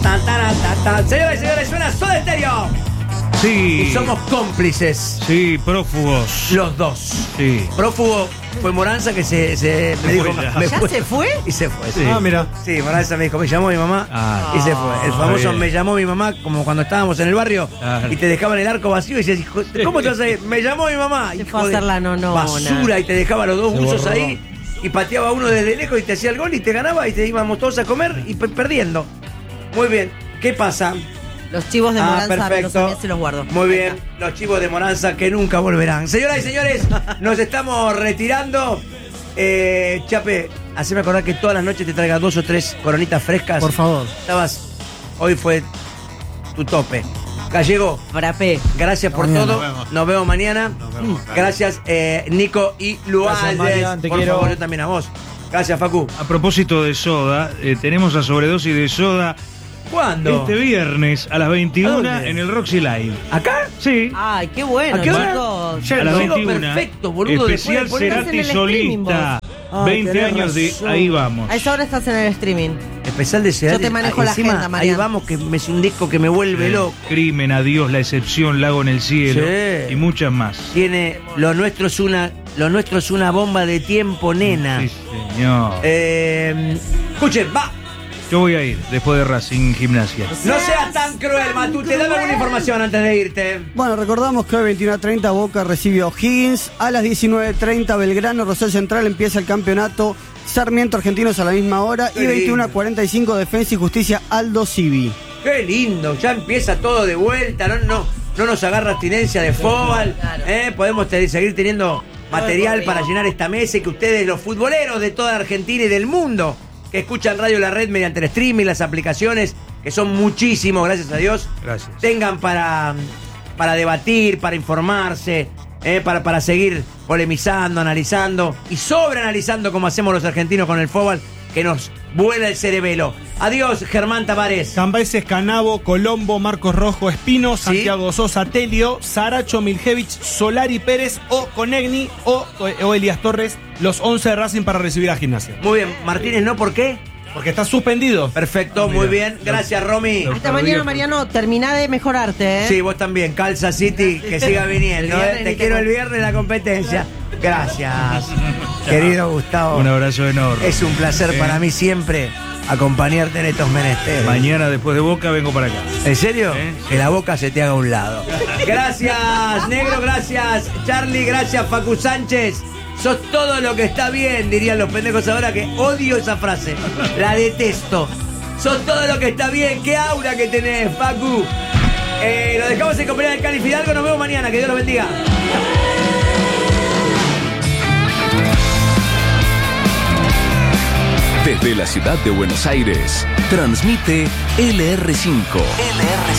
Señoras y señores, suena Soda Stereo. Sí. Y somos cómplices. Sí, prófugos. Los dos. Sí. Prófugo fue Moranza que me dijo. ¿Ya se fue? Y se fue. Sí. Mira. Sí, Moranza me dijo, me llamó mi mamá y se fue. El famoso bien. me llamó mi mamá, como cuando estábamos en el barrio Claro. y te dejaban el arco vacío y decías, ¿cómo te vas a ir? Me llamó mi mamá. Se Hijo fue a de hacer la nonona. basura y te dejaba los dos Se buzos borró. ahí y pateaba uno desde lejos y te hacía el gol y te ganaba y te íbamos todos a comer y perdiendo. Muy bien. ¿Qué pasa? Los chivos de Moranza me los perfecto. envías y los guardo. Muy bien, los chivos de Moranza que nunca volverán. Señoras y señores, nos estamos retirando. Chape, haceme acordar que todas las noches te traiga 2 o 3 coronitas frescas. Por favor. Hoy fue tu tope. Gallego, Frappé. gracias por Mañana. todo. Nos vemos mañana. Gracias, Nico y Lualdes. Marian, te por quiero. favor, yo también a vos. Gracias, Facu. A propósito de soda, tenemos la sobredosis de soda ¿Cuándo? este viernes a las 21 ¿A dónde? en el Roxy Live. ¿Acá? Sí. Ay, qué bueno, ¿A qué hora? chicos. A las Llego 21. perfecto, boludo, Especial después de poner- Cerati Estás en el streaming, solista. vos. 20 tenés años razón. de ahí vamos. A esa hora estás en el streaming. Especial de Cerati. Yo te manejo la Encima, agenda, Marian. Ahí vamos, que es un disco que me vuelve loco. Crimen, adiós, la excepción, Lago en el cielo Sí. y muchas más. Tiene lo nuestro es una bomba de tiempo, nena. Sí, señor. Escuchen, va. Yo voy a ir después de Racing Gimnasia. No seas tan cruel, Matute. Dame alguna información antes de irte. Bueno, recordamos que hoy 21:30 Boca recibe a O'Higgins. A las 19:30 Belgrano, Rosario Central empieza el campeonato. Sarmiento Argentinos a la misma hora. Qué Y 21:45 Defensa y Justicia Aldo Civi. Qué lindo. Ya empieza todo de vuelta. No nos agarra abstinencia de fútbol. Claro. Podemos seguir teniendo material para llenar esta mesa y que ustedes, los futboleros de toda Argentina y del mundo, que escuchan Radio La Red mediante el streaming, las aplicaciones, que son muchísimos, gracias a Dios, Gracias. tengan para debatir, para informarse, para seguir polemizando, analizando y sobreanalizando como hacemos los argentinos con el fútbol, que nos vuela el cerebelo. Adiós, Germán Tavares. Cambaeses, Canavo, Colombo, Marcos Rojo, Espino, Sí. Santiago Sosa, Telio, Saracho, Miljevich, Solari Pérez o Conegni o Elías Torres, los 11 de Racing para recibir a Gimnasia. Muy bien, Martínez, ¿no? ¿Por qué? Porque está suspendido. Perfecto, muy bien. Gracias, Romy. Hasta mañana, Mariano. Terminá de mejorarte, ¿eh? Sí, vos también. Calza City, que siga viniendo. El viernes Te ni quiero te el viernes en la competencia. Gracias, querido Gustavo. Un abrazo enorme. Es un placer para mí siempre acompañarte en estos menesteres. Mañana después de Boca vengo para acá. ¿En serio? ¿Eh? Que la boca se te haga a un lado. Gracias, Negro, gracias, Charlie, gracias, Facu Sánchez. Sos todo lo que está bien, dirían los pendejos ahora, que odio esa frase. La detesto. Sos todo lo que está bien. Qué aura que tenés, Facu. Lo dejamos en compañía del Cali Fidalgo. Nos vemos mañana. Que Dios los bendiga. Desde la ciudad de Buenos Aires, transmite LR5. LR5.